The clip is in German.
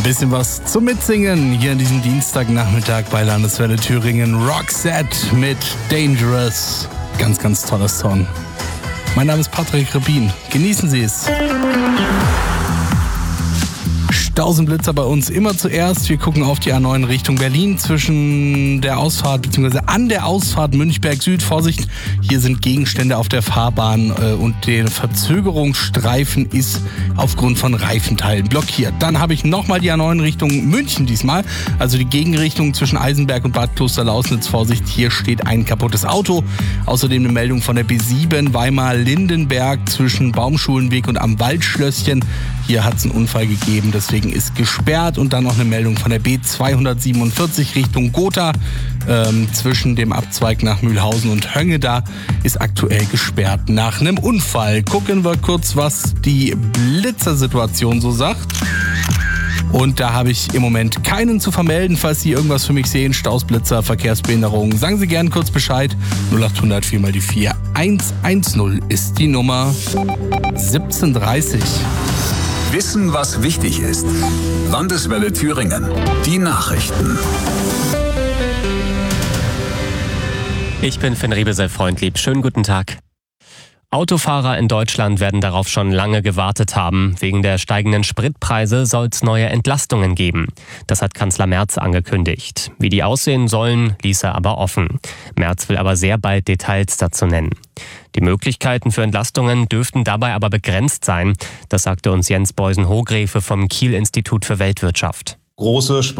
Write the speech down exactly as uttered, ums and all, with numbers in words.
Ein bisschen was zum Mitsingen hier an diesem Dienstagnachmittag bei Landeswelle Thüringen. Roxette mit Dangerous. Ganz, ganz toller Song. Mein Name ist Patrick Rebin. Genießen Sie es. Stausenblitzer bei uns immer zuerst. Wir gucken auf die A neun Richtung Berlin zwischen der Ausfahrt bzw. an der Ausfahrt Münchberg Süd. Vorsicht, hier sind Gegenstände auf der Fahrbahn äh, und der Verzögerungsstreifen ist aufgrund von Reifenteilen blockiert. Dann habe ich nochmal die A neun Richtung München diesmal, also die Gegenrichtung zwischen Eisenberg und Bad Klosterlausnitz. Vorsicht, hier steht ein kaputtes Auto. Außerdem eine Meldung von der B sieben Weimar-Lindenberg zwischen Baumschulenweg und am Waldschlösschen. Hier hat es einen Unfall gegeben, deswegen ist gesperrt. Und dann noch eine Meldung von der B zweihundertsiebenundvierzig Richtung Gotha. Ähm, zwischen dem Abzweig nach Mühlhausen und Hönge, da ist aktuell gesperrt nach einem Unfall. Gucken wir kurz, was die Blitzersituation so sagt. Und da habe ich im Moment keinen zu vermelden. Falls Sie irgendwas für mich sehen, Staus, Blitzer, Verkehrsbehinderung, sagen Sie gerne kurz Bescheid. null acht hundert vier mal die vier eins eins null ist die Nummer. siebzehn Uhr dreißig. Wissen, was wichtig ist. Landeswelle Thüringen. Die Nachrichten. Ich bin Finn Rebesel-Freundlieb. Schönen guten Tag. Autofahrer in Deutschland werden darauf schon lange gewartet haben. Wegen der steigenden Spritpreise soll es neue Entlastungen geben. Das hat Kanzler Merz angekündigt. Wie die aussehen sollen, ließ er aber offen. Merz will aber sehr bald Details dazu nennen. Die Möglichkeiten für Entlastungen dürften dabei aber begrenzt sein. Das sagte uns Jens Beusen-Hogrefe vom Kiel-Institut für Weltwirtschaft. Große